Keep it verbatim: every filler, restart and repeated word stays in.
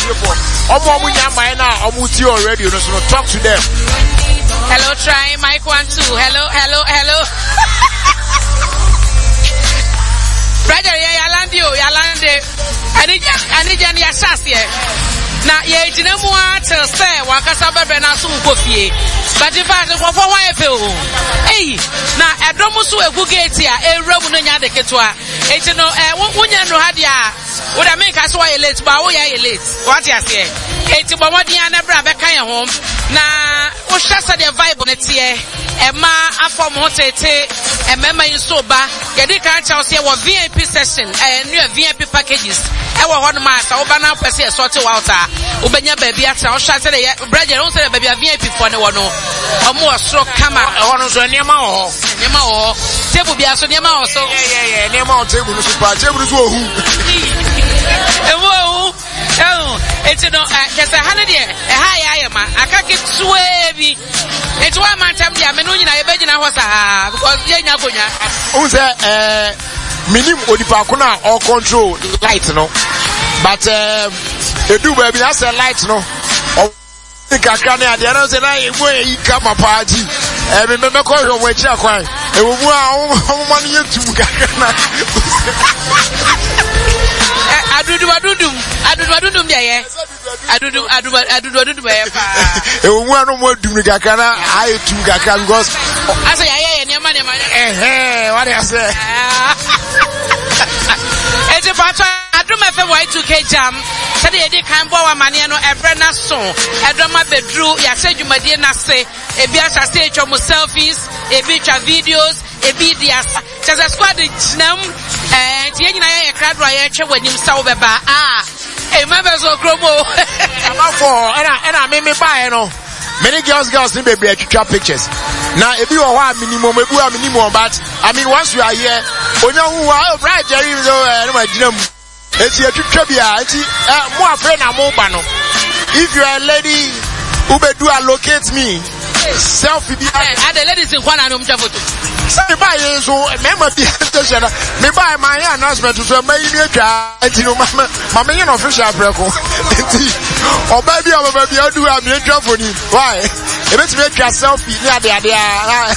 for. Omo omo nyama na omo ti already no so talk to them. Hello, try mic one two. Hello, hello, hello. Brother, yeah, Yalandi, Yalandi. Anija, Anija, ni asasi. Na ye jina mu atel say wakasa bebe na so ukofie. But in fact, for for one F O. Hey, na edomu so egu gate a ewura no nya de ketwa. Enti no eh wonya no ha dia. Wo da make aso wa late ba wo ya late. What you say? Enti bo modin ana bra be kan ye ho. Na wo hwɛ sa de vibe ne tie. E ma afom ho tete. E mema yin so ba. Ye di kan cha se wo V I P session. Eh new V I P packages. E wo ho no ma sa wo ba na pese e sort out a. Ubenya baby ata o hwɛ sa de brother no say baby V I P for ne wo no. Omo osro kama e ho no so niema ho. Niema ho. Table bia so niema ho so. Yeah yeah yeah niema ho table no so pa table so ohu. Ewo oh it's no kesa hane de e ha ya ya ma akake tuwe bi etu wa mantam dia me no nyina ye begina ho sa because ye nya konya o say eh minim odipa ko na all control light no but um edu ba bi as light no o kakra na ade na say na e mo e kama paaji e me me ko hwo wa chi akwan e wo mu a o mo no yetum kakra na adudu adudu adudu adudu bia ye adudu adudu adudu adudu bia pa e wo mu anu mo dum gaka na ai tum gaka because asa ya ye ne ma ne ma eh eh what I say eti pato adum efe Y two K jam said ye dey kan bo wa mane no ebre na so edoma bedru ya se dwumadie na se ebi asa se etwa mo selfies ebi twa videos ebi dia chese squad jinam eh tie nyina ye kradro ye twa wanim sa wo beba ah e member so kromo amafo era era me me buy no many girls girls ni baby atwitwa pictures na ebi wo ho a minimum ebi wo a minimum but I mean once you are here onya hu wa bright jerry so no ma jinam eti atwitwa bia eti mo afre na mo ba no if you are a lady who be do allocate me selfie bi ah the ladies in kwana no mcha photo say buy so member bi station me buy my announcement so me yi atwa enti no mama mama yin official breko enti oba bi oba bi adu am atwa phone why e bet me atwa selfie ni ade ade ah